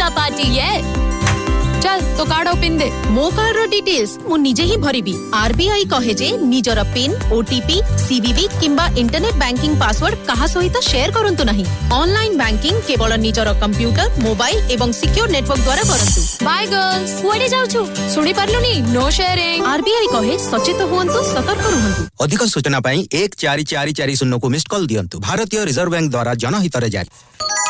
सा पार्टी ये। चल तो कार्ड ओपन दे। मो कार्ड रो डिटेल्स मु निजे ही भरिबी। आरबीआई कहे जे निजर पिन, ओटीपी, सीवीवी किंबा इंटरनेट बैंकिंग पासवर्ड कहा सहित शेयर करंतु नहीं। ऑनलाइन बैंकिंग केवल निजर कंप्यूटर, मोबाइल एवं सिक्योर नेटवर्क द्वारा करंतु। Bye girls, कुआडे जाउछु? सुनी पारलुनी, नो शेयरिंग। आरबीआई कहे सचेत हुअन्तु, सतर्क रहंतु। अधिक सूचना पाई 1444 को मिस्ड कॉल दियंतु। भारतीय रिजर्व बैंक द्वारा जनहित रे जारी।